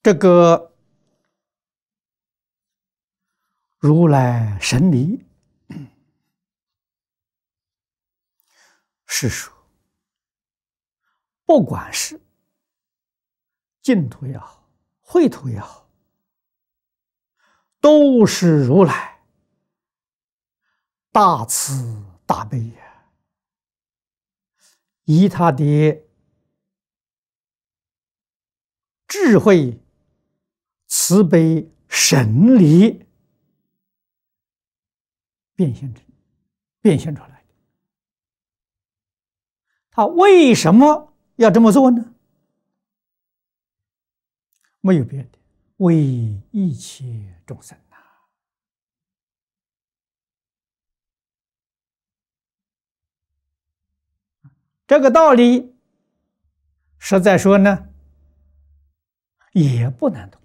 这个如来神力是说，不管是净土也好，秽土也好，都是如来大慈大悲也，以他的智慧、慈悲、神力变现出来的。他为什么要这么做呢？没有别的，为一切众生呐。这个道理，实在说呢，也不难懂。